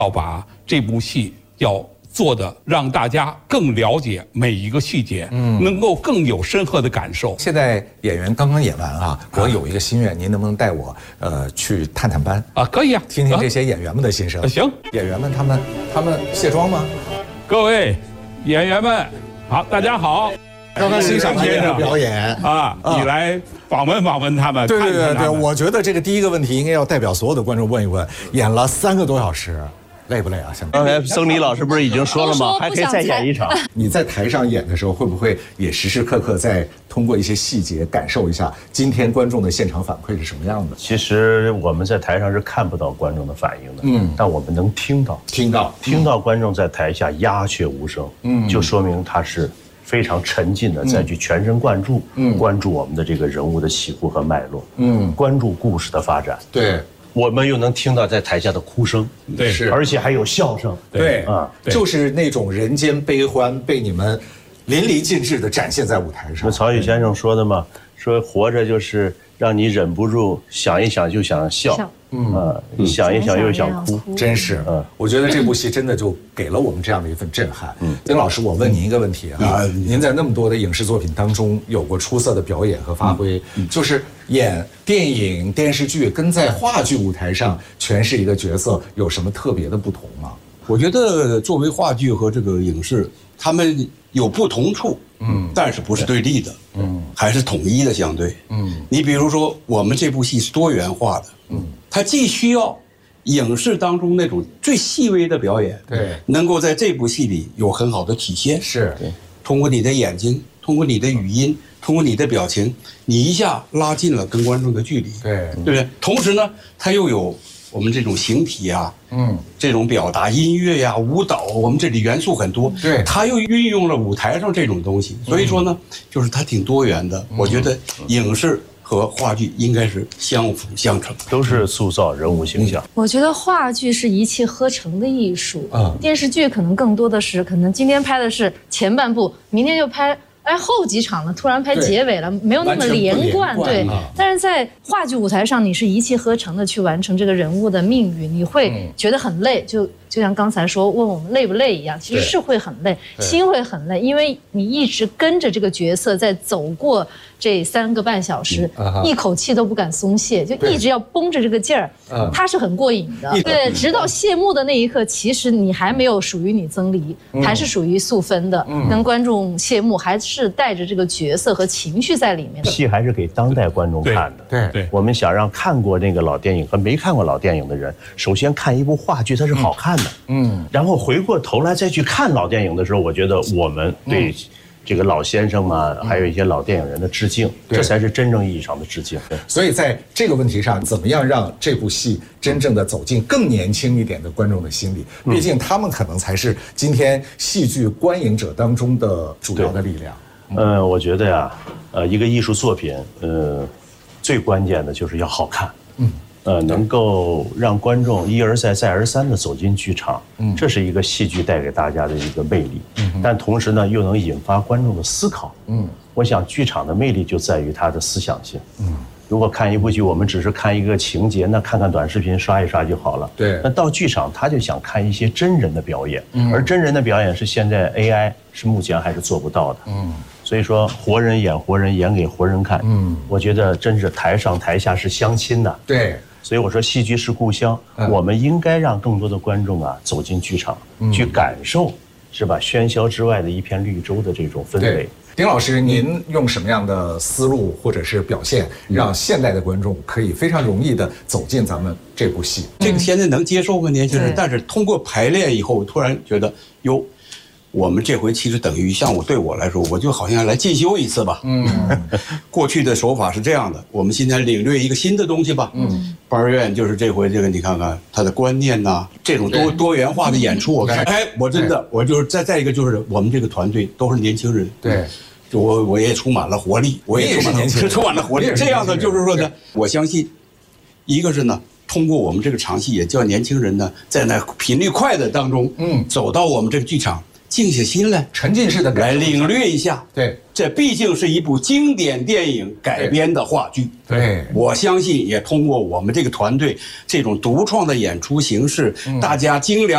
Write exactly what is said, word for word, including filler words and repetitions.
要把这部戏要做的让大家更了解每一个细节，嗯，能够更有深刻的感受。 现在演员刚刚演完啊，我有一个心愿，您能不能带我呃去探探班啊？可以啊， 听听这些演员们的心声。 啊、行， 演员们他们他们卸妆吗？ 各位演员们，好，大家好。 刚刚欣赏先生表演啊，你来访问访问他们。 对对对对，我觉得这个第一个问题应该要代表所有的观众问一问：演了三个多小时，累不累啊？现在刚才曾黎老师不是已经说了吗？还可以再演一场。 你在台上演的时候，会不会也时时刻刻在通过一些细节感受一下今天观众的现场反馈是什么样的？ 其实我们在台上是看不到观众的反应的，嗯，但我们能听到， 听到， 听到观众在台下鸦雀无声，嗯，就说明他是非常沉浸的再去全神贯注，嗯，关注我们的这个人物的起伏和脉络，嗯，关注故事的发展， 对。 我们又能听到在台下的哭声， 对， 是， 而且还有笑声， 对啊，就是那种人间悲欢被你们淋漓尽致地展现在舞台上。 那曹禺先生说的嘛，说活着就是让你忍不住想一想就想笑，嗯啊，想一想又想哭， 真是。嗯，我觉得这部戏真的就给了我们这样的一份震撼。嗯，丁老师，我问您一个问题啊，您在那么多的影视作品当中有过出色的表演和发挥，就是演电影、电视剧跟在话剧舞台上诠释一个角色有什么特别的不同吗？ 我觉得作为话剧和这个影视，他们有不同处，嗯，但是不是对立的，嗯，还是统一的相对，嗯。你比如说，我们这部戏是多元化的，嗯，它既需要影视当中那种最细微的表演， 对， 能够在这部戏里有很好的体现， 是， 通过你的眼睛，通过你的语音，通过你的表情，你一下拉近了跟观众的距离， 对， 对不对？同时呢，它又有我们这种形体啊，嗯，这种表达，音乐呀、舞蹈，我们这里元素很多， 对， 它又运用了舞台上这种东西，所以说呢，就是它挺多元的。我觉得影视和话剧应该是相辅相成， 都是塑造人物形象。 我觉得话剧是一气呵成的艺术，啊，电视剧可能更多的是，可能今天拍的是前半部，明天就拍。哎，后几场了，突然拍结尾了，没有那么连贯，对。但是在话剧舞台上，你是一气呵成的去完成这个人物的命运，你会觉得很累，就就像刚才说问我们累不累一样，其实是会很累，心会很累，因为你一直跟着这个角色在走过这三个半小时，一口气都不敢松懈，就一直要绷着这个劲儿，它是很过瘾的。对，直到谢幕的那一刻，其实你还没有属于你曾黎，还是属于素芬的，跟观众谢幕还是。是带着这个角色和情绪在里面的。 戏还是给当代观众看的。 对对， 我们想让看过那个老电影和没看过老电影的人，首先看一部话剧，它是好看的。嗯，然后回过头来再去看老电影的时候，我觉得我们对这个老先生啊，还有一些老电影人的致敬，这才是真正意义上的致敬。 所以在这个问题上，怎么样让这部戏真正的走进更年轻一点的观众的心里？毕竟他们可能才是今天戏剧观影者当中的主要的力量。 呃，我觉得呀，呃，一个艺术作品，呃，最关键的就是要好看，嗯，呃，能够让观众一而再、再而三的走进剧场，嗯，这是一个戏剧带给大家的一个魅力，嗯，但同时呢，又能引发观众的思考，嗯，我想剧场的魅力就在于它的思想性，嗯。如果看一部剧，我们只是看一个情节，那看看短视频刷一刷就好了。 对。 那到剧场，他就想看一些真人的表演，嗯、而真人的表演是现在 A I 是目前还是做不到的。嗯。所以说，活人演活人，演给活人看。嗯。我觉得真是台上台下是相亲的。 对。 所以我说，戏剧是故乡，嗯、我们应该让更多的观众啊走进剧场，嗯、去感受，是吧？喧嚣之外的一片绿洲的这种氛围。 丁老师，您用什么样的思路或者是表现，让现代的观众可以非常容易的走进咱们这部戏？ 这个现在能接受吗？年轻人，但是通过排练以后，突然觉得，哟，我们这回其实等于像我对我来说，我就好像来进修一次吧。嗯，过去的手法是这样的，我们现在领略一个新的东西吧。嗯，班院就是这回这个，你看看他的观念呐、啊，这种多多元化的演出，我看，哎，我真的，我就是再再一个就是我们这个团队都是年轻人。 对。 我我也充满了活力，我也充满了充满了活力。这样的就是说呢，我相信，一个是呢，通过我们这个场戏，也叫年轻人呢，在那频率快的当中，嗯，走到我们这个剧场，静下心来， 沉浸式的来领略一下。 对， 这毕竟是一部经典电影改编的话剧。 对， 我相信也通过我们这个团队这种独创的演出形式，大家精良。